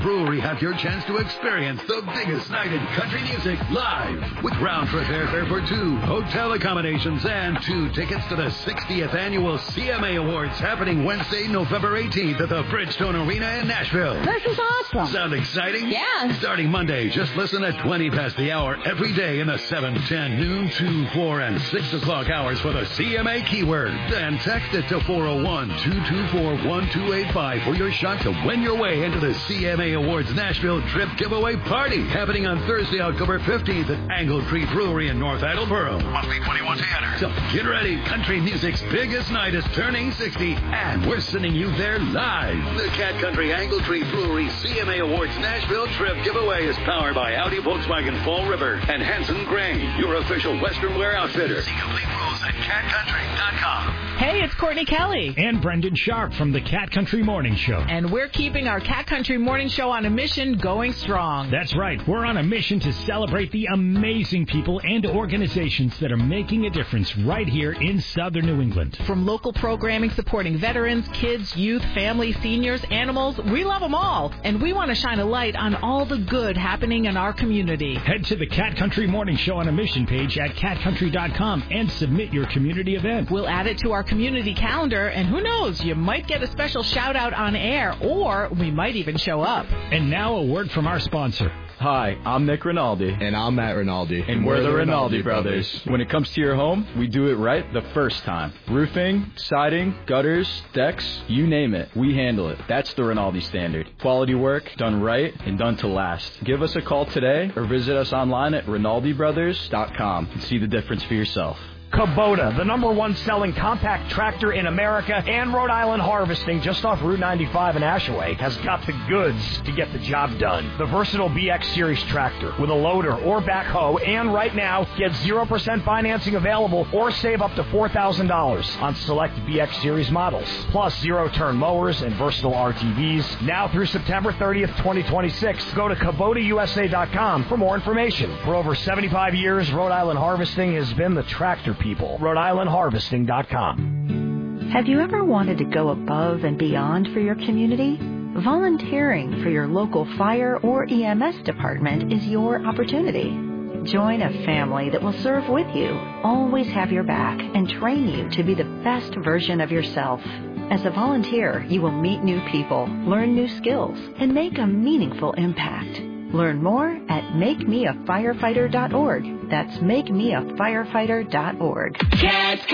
Brewery have your chance to experience the biggest night in country music live with round-trip airfare for two, hotel accommodations, and 2 tickets to the 60th Annual CMA Awards happening Wednesday, November 18th at the Bridgestone Arena in Nashville. This is awesome. Sound exciting? Yeah. Starting Monday, just listen at 20 past the hour every day in the 7, 10, noon, 2, 4, and 6 o'clock hours for the CMA keyword. Then text it to 401-224-1285 for your shot to win your way into the CMA Awards Nashville Trip Giveaway Party happening on Thursday, October 15th at Angle Tree Brewery in North Attleboro. Must be 21 to enter. So get ready. Country music's biggest night is turning 60, and we're sending you there live. The Cat Country Angle Tree Brewery CMA Awards Nashville Trip Giveaway is powered by Audi Volkswagen Fall River and Hanson Grain, your official Western wear outfitter. See complete rules at catcountry.com. Hey, it's Courtney Kelly. And Brendan Sharp from the Cat Country Morning Show. And we're keeping our Cat Country Morning Show on a mission going strong. That's right. We're on a mission to celebrate the amazing people and organizations that are making a difference right here in Southern New England. From local programming supporting veterans, kids, youth, family, seniors, animals, we love them all. And we want to shine a light on all the good happening in our community. Head to the Cat Country Morning Show on a mission page at catcountry.com and submit your community event. We'll add it to our community calendar, and who knows, you might get a special shout out on air, or we might even show up. And now a word from our sponsor. Hi, I'm Nick Rinaldi. And I'm Matt Rinaldi. And we're the Rinaldi brothers. When it comes to your home, we do it right the first time. Roofing, siding, gutters, decks, you name it, we handle it. That's the Rinaldi standard. Quality work, done right, and done to last. Give us a call today or visit us online at RinaldiBrothers.com and see the difference for yourself. Kubota, the #1 selling compact tractor in America, and Rhode Island Harvesting, just off Route 95 in Ashaway, has got the goods to get the job done. The versatile BX Series tractor with a loader or backhoe, and right now, get 0% financing available or save up to $4,000 on select BX Series models. Plus zero-turn mowers and versatile RTVs now through September 30th, 2026. Go to KubotaUSA.com for more information. For over 75 years, Rhode Island Harvesting has been the tractor people. Rhode-IslandHarvesting.com. Have you ever wanted to go above and beyond for your community? Volunteering for your local fire or EMS department is your opportunity. Join a family that will serve with you, always have your back, and train you to be the best version of yourself. As a volunteer, you will meet new people, learn new skills, and make a meaningful impact. Learn more at MakeMeAFirefighter.org. That's MakeMeAFirefighter.org.